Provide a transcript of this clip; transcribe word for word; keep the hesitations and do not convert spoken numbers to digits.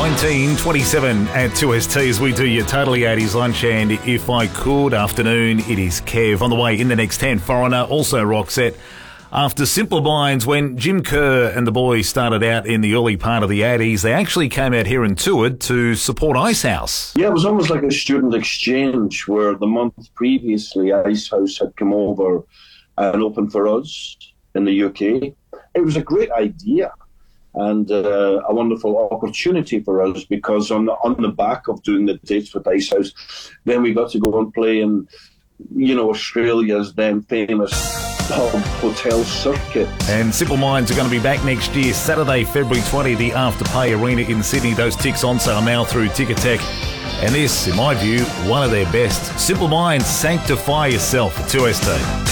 nineteen twenty-seven at two S T as we do your Totally eighties lunch. And if I could, afternoon, it is Kev. On the way in the next ten, Foreigner, also rock set. After Simple Minds, when Jim Kerr and the boys started out in the early part of the eighties, they actually came out here and toured to support Icehouse. Yeah, it was almost like a student exchange where the month previously Icehouse had come over and opened for us in the U K. It was a great idea and uh, a wonderful opportunity for us because on the, on the back of doing the dates with Icehouse, then we got to go and play in, you know, Australia's then famous pub hotel circuit. And Simple Minds are going to be back next year, Saturday, February twentieth, the Afterpay Arena in Sydney. Those ticks on sale now through Ticketek. And this, in my view, one of their best. Simple Minds, Sanctify Yourself at two S T.